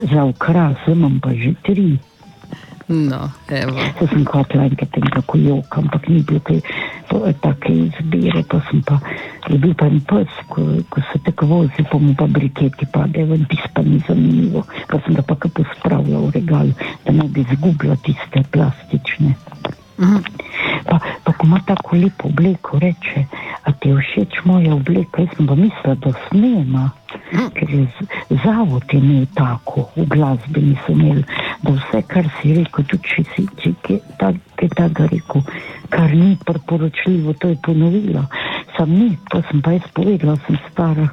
Za ukras imam pa že 3. No, evo. Se sem hotela enkrat tako jok, ampak ni bil take izbire, pa sem pa, je bil pa en pes, ko se tako vozi, pa mu pa briketi pade, ven tis pa ni zanimivo, pa sem ga pa kako spravila v regal, da ne bi zgubila tiste plastične. Pa ko ima tako lepo obleko, reče, a ti je všeč moja obleka? Jaz sem pa mislila, da snema, ker je zavod imel tako, v glasbi niso imeli, da vse, kar si rekel, tudi če je tako rekel, kar ni priporočljivo, to je ponovila. Sam ni, to sem pa jaz povedala, sem stara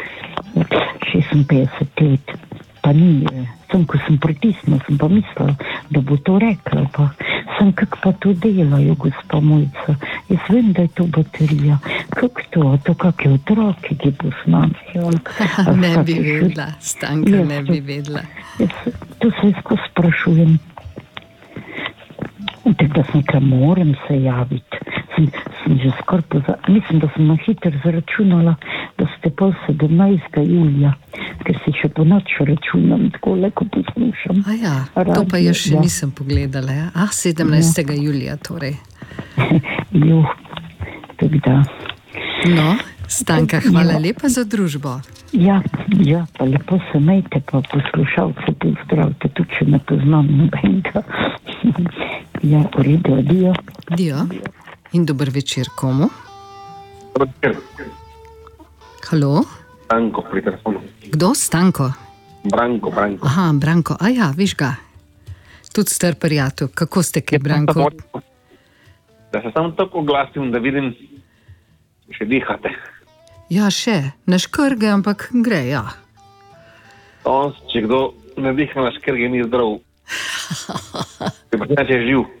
56 let, pa ni, sem, ko sem pritisnila, sem pa mislila, da bo to rekla, pa sem, kak pa to delajo, gospa Mojca. Jaz vem, da je to baterija. Kak to kakje otroke, ki posnamejo. Ne bi vedela, Stanka, ne bi vedela. To se jaz sprašujem. Tako da sem kaj moram se javiti. Sem že skoraj mislim, da sem na hitro zaračunala, da ste pol 17. julija, ker si še po noč računam, tako leko poslušam. Ja, to pa jaz še nisem pogledala. Ja? 17. julija torej. Jo, tako da. No, Stanka, hvala lepa za družbo. Ja, pa lepo se mejte, pa poslušalce pozdravite, tudi če ne poznam nobenega. Ja, v redu, adijo. Adijo. In dober večer komu? Dober večer. Halo? Branko pri telefonu. Kdo? Stanko? Branko. Aha, Branko. Ja, viš ga. Tudi star prijatelj. Kako ste kaj, Branko? Da se samo tako oglasim, da vidim, še dihate. Ja, še. Na škrge, ampak gre, ja. Če kdo ne dihne na škrge, ni zdrav. Če pa neče je živ.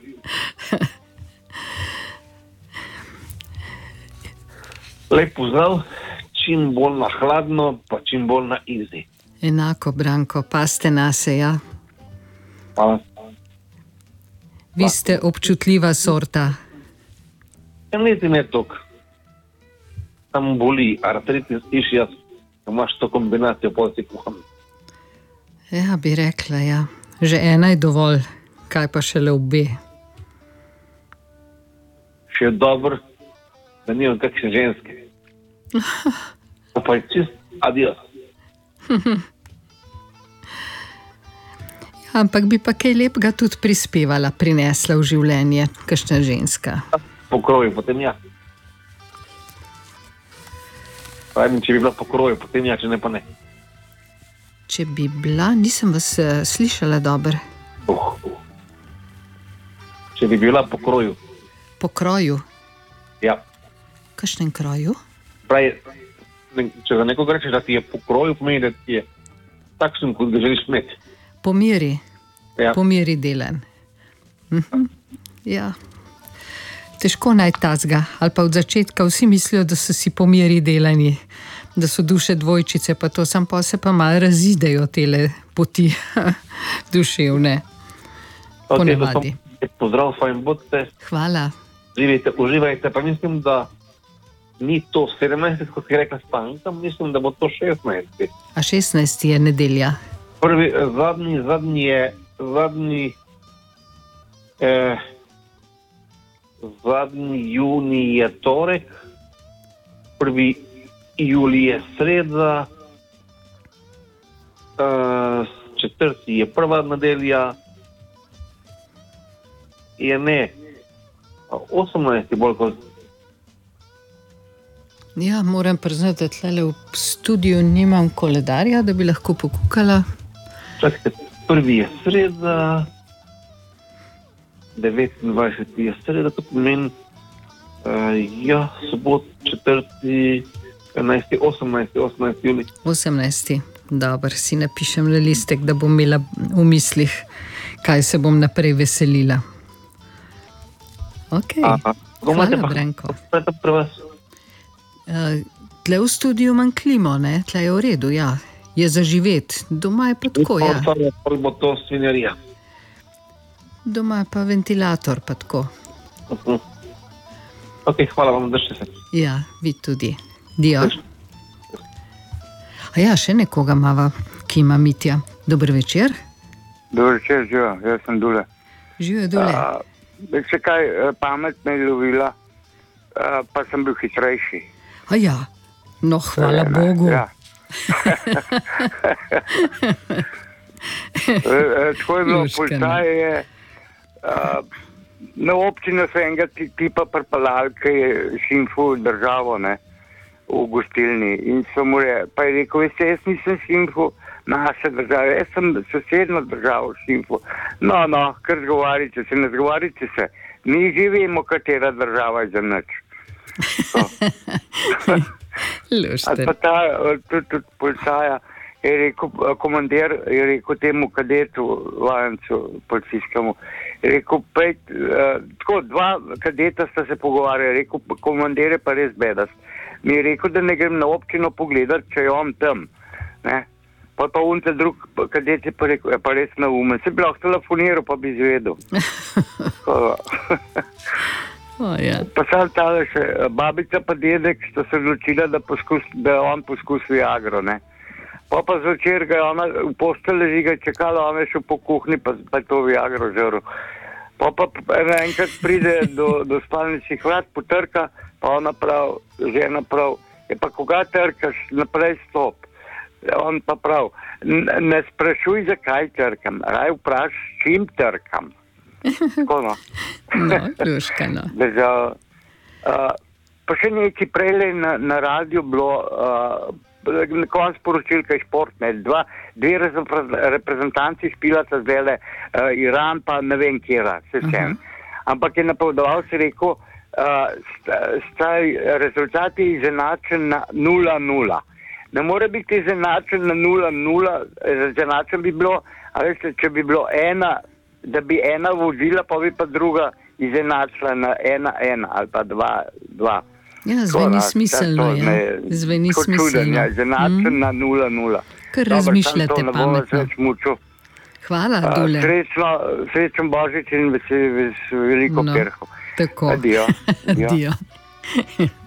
Lep pozdrav, čim bolj na hladno, pa čim bolj na izi. Enako, Branko, paste nase, ja. Hvala. Vi ste občutljiva sorta. Ja, niti ne tok. Tam boli artritis išijas, ko imaš to kombinacijo, pol si kuham. Ja, bi rekla, ja. Že ena je dovolj, kaj pa šele obe. Še dobro, da nimam kakšne ženske. Pa je čist adios. Ja, ampak bi pa kaj lepega tudi prispevala, prinesla v življenje, kakšna ženska. Po kroju, potem ja. Pravim, če bi bila po kroju, potem ja, če ne pa ne. Če bi bila, nisem vas slišala dobro. Če bi bila po kroju. Po kroju? Ja. Kakšnem kroju? Pravi, če za nekoga rečeš, da ti je po kroju, pomeni, da ti je takšen, kot ga želiš imeti. Po meri? Ja. Po meri delan. Ja. Težko najti tazga. Ali pa od začetka vsi mislijo, da so si po meri delani, da so duše dvojčice, pa to sam pa se pa malo razidejo tele poti duševne. Ponavadi. Pozdrav, fajn bodite. Hvala. Živite, uživajte, pa mislim, da ni to 17, kot je rekla Stanka, mislim, da bo to 16. A 16 je nedelja? Zadnji junij je torek, 1. julij je sreda, 4. je prva nedelja, je ne, 18 je bolj kot. Ja, moram priznati, da tlele v studiu nimam koledarja, da bi lahko pokukala. Čakajte, 1. je sreda, 29. je sreda, to pomeni, ja, sobot, 4., 11., 18. julij. 18. Dobar, si napišem na listek, da bom imela v mislih, kaj se bom naprej veselila. Ok, hvala, Branko. Tle v studiu imam klimo, ne? Tle je v redu, ja. Je za živeti. Doma je pa tako, ja. Bo to svinjarija. Doma je pa ventilator, pa tako. Ok, hvala vam, držite se. Ja, vi tudi. Dio. A ja, še nekoga mava, ki ima Mitja. Dober večer. Dober večer, živijo, jaz sem Dule. Živijo, Dule. Če kaj pamet me je lovila, pa sem bil hitrejši. A ja, no hvala Bogu. Ja. Tako je bilo, policaje je na občino so enega tipa pripalali, ki je šimful državo, ne, v gostilni. In so mu pa je rekel, veste, jaz nisem šimful naše države, jaz sem sosedno državo šimful. No, kar zgovarite se, ne zgovarite se. Mi že vemo, katera država je za nič. Ali pa ta, tudi policaja, je rekel, komandir je rekel temu kadetu, vajencu policijskemu, je rekel, tako, dva kadeta sta se pogovarjali, je rekel, komandir je pa res bedast. Mi je rekel, da ne grem na občino pogledati, če je on tam, ne. Pa unte drug kadet je pa rekel, je pa res naumen. Se bi lahko telefoniral, pa bi izvedel. Ja. Pa sam tale še, babica pa dedek sta se odločila, da on poskusi Viagro, ne. Pa zvečer ga je ona v postelji leži, ga je čakala, ona je šel po kuhni, pa je to Viagro žrl. Pa enkrat pride do spalničnih vrat, potrka, pa ona prav, žena prav, je pa koga trkaš, naprej stop. On pa prav, ne sprašuj, zakaj trkam, raj vpraš, s čim trkam. Tako, no. No, Ljuška, no. Pa še nekaj prejle na radiju bilo, na konc sporočil, kaj športne, dve reprezentanci špilata zdajle, Iran pa ne vem kjera, se vsem. Ampak je napovedoval, se rekel, sta rezultati izenačen na 0-0. Ne more biti izenačen na 0-0, izenačen bi bilo, a veste, če bi bilo ena, da bi ena vodila, pa bi pa druga izenačila na 1-1 ali pa 2-2. Ja, zveni smiselno, ja. Zveni smiselno. Izenačen na 0-0. Kar razmišljate pametno. Hvala, Dule. Srečen Božič in veliko perhov. Tako. Adijo. Adijo.